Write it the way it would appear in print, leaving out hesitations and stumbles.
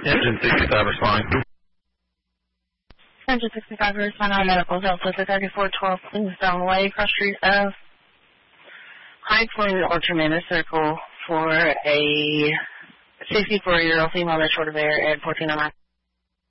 Engine 65 responding. Engine 65 responding on medical Delta 3412 Queenstown Way, cross street of High Point or Tremendous Circle for a 64-year-old female that's short of air at 1409.